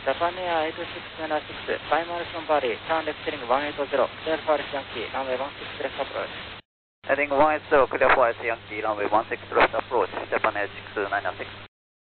Japan Air 8676, climb Alison Valley, turn left heading 180, clear for Alice Yankee, runway 16 left approach. Heading 180, clear for Alice Yankee, runway 16 left approach, Japan Air 6296.